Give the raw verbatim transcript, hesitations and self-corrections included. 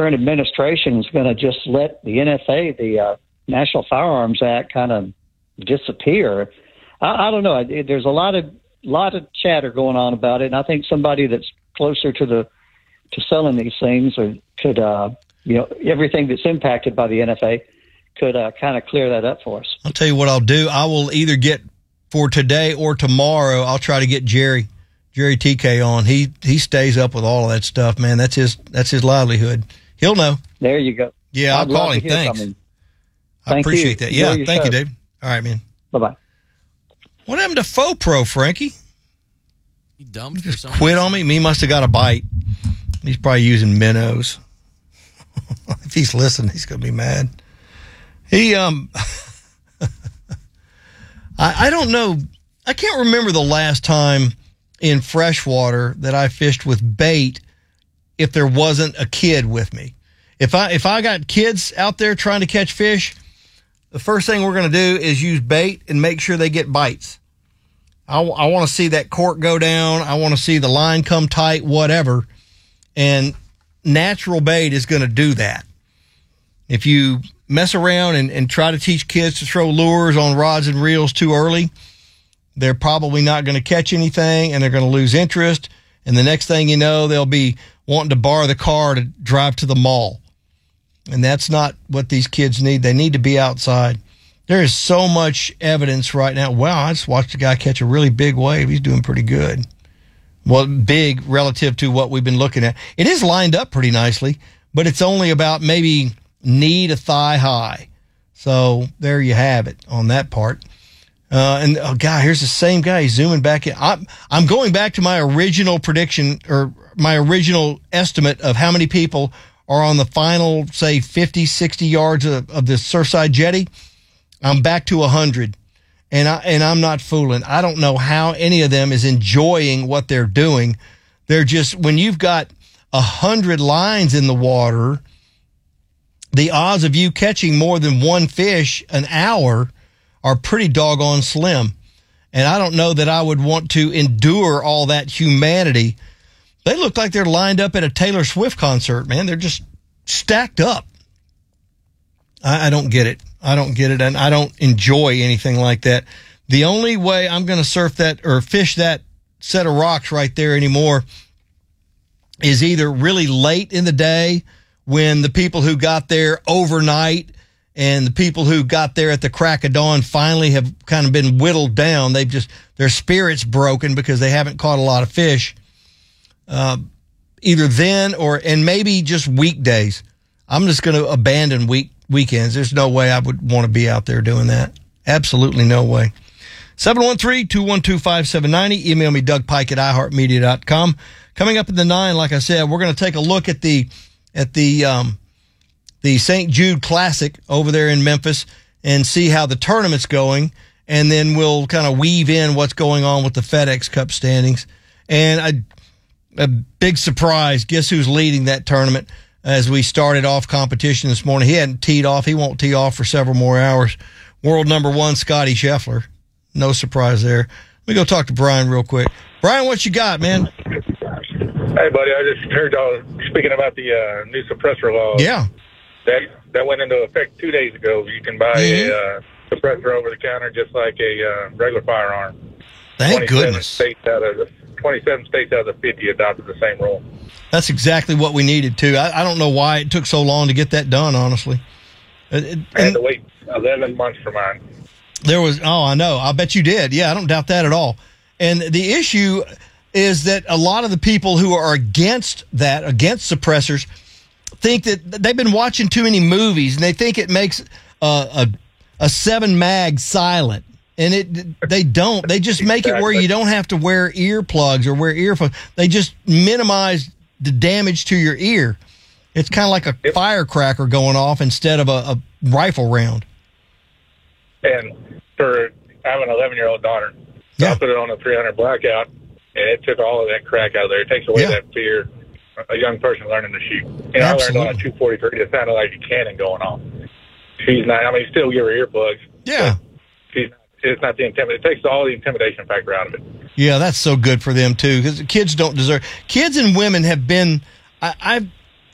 current administration is going to just let the N F A, the uh, National Firearms Act, kind of disappear. I, I don't know. There's a lot of lot of chatter going on about it, and I think somebody that's closer to the to selling these things or could, uh, you know, everything that's impacted by the N F A could uh, kind of clear that up for us. I'll tell you what I'll do. I will either get for today or tomorrow. I'll try to get Jerry. Jerry T K on. He he stays up with all of that stuff, man. That's his that's his livelihood. He'll know. There you go. Yeah, I'll I'd call him. Thanks. Him. I Thank appreciate you. that. Yeah, Enjoy thank show. you, Dave. All right, man. Bye-bye. What happened to FoPro, Frankie? He dumped He for just some quit reason. on me? Me must have got a bite. He's probably using minnows. If he's listening, he's going to be mad. He, um, I, I don't know. I can't remember the last time in freshwater that I fished with bait if there wasn't a kid with me. If I if I got kids out there trying to catch fish, the first thing we're going to do is use bait and make sure they get bites. I, I want to see that cork go down. I want to see the line come tight, whatever. And natural bait is going to do that. If you mess around and, and try to teach kids to throw lures on rods and reels too early, they're probably not going to catch anything, and they're going to lose interest. And the next thing you know, they'll be wanting to borrow the car to drive to the mall. And that's not what these kids need. They need to be outside. There is so much evidence right now. Wow, I just watched a guy catch a really big wave. He's doing pretty good. Well, big relative to what we've been looking at. It is lined up pretty nicely, but it's only about maybe knee to thigh high. So there you have it on that part. Uh, and oh God, here's the same guy. He's zooming back in. I'm, I'm going back to my original prediction or my original estimate of how many people are on the final, say, fifty, sixty yards of, of the Surfside Jetty. I'm back to a hundred, and I, and I'm not fooling. I don't know how any of them is enjoying what they're doing. They're just, when you've got a hundred lines in the water, the odds of you catching more than one fish an hour are pretty doggone slim. And I don't know that I would want to endure all that humanity. They look like they're lined up at a Taylor Swift concert, man. They're just stacked up. I, I don't get it. I don't get it. And I don't enjoy anything like that. The only way I'm going to surf that or fish that set of rocks right there anymore is either really late in the day when the people who got there overnight and the people who got there at the crack of dawn finally have kind of been whittled down. They've just, their spirit's broken because they haven't caught a lot of fish. Uh, either then or, and maybe just weekdays. I'm just going to abandon week weekends. There's no way I would want to be out there doing that. Absolutely no way. seven one three, two one two, five seven nine zero. Email me, Doug Pike at i heart media dot com. Coming up in the nine, like I said, we're going to take a look at the, at the, um, the Saint Jude Classic over there in Memphis and see how the tournament's going. And then we'll kind of weave in what's going on with the FedEx Cup standings. And a, a big surprise, guess who's leading that tournament as we started off competition this morning? He hadn't teed off. He won't tee off for several more hours. World number one, Scotty Scheffler. No surprise there. Let me go talk to Brian real quick. Brian, what you got, man? Hey, buddy, I just heard y'all speaking about the uh, new suppressor law. Yeah. That that went into effect two days ago. You can buy mm-hmm. a uh, suppressor over the counter just like a uh, regular firearm. Thank goodness. States out of the, twenty-seven states out of the fifty adopted the same rule. That's exactly what we needed, too. I, I don't know why it took so long to get that done, honestly. It, it, I had to wait eleven months for mine. There was, oh, I know. I bet you did. Yeah, I don't doubt that at all. And the issue is that a lot of the people who are against that, against suppressors, think that they've been watching too many movies and they think it makes a, a, a seven mag silent. And it, they don't. They just make it where you don't have to wear earplugs or wear earphones. They just minimize the damage to your ear. It's kind of like a yep. firecracker going off instead of a, a rifle round. And for, I have an eleven-year-old daughter. So yeah. I put it on a three hundred blackout, and it took all of that crack out of there. It takes away yeah. that fear. A young person learning to shoot. You know, Absolutely. I learned on a two forty-three that sounded like a cannon going off. She's not, I mean, still give her earplugs. Yeah. She's not, it's not the intimidation. It takes all the intimidation factor out of it. Yeah, that's so good for them, too, because kids don't deserve. Kids and women have been, I, I've,